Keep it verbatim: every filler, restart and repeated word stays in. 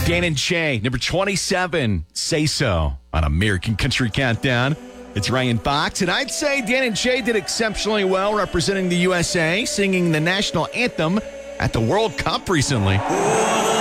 Dan and Shay, number twenty-seven, Say So on American Country Countdown. It's Ryan Fox, and I'd say Dan and Shay did exceptionally well representing the U S A, singing the national anthem at the World Cup recently.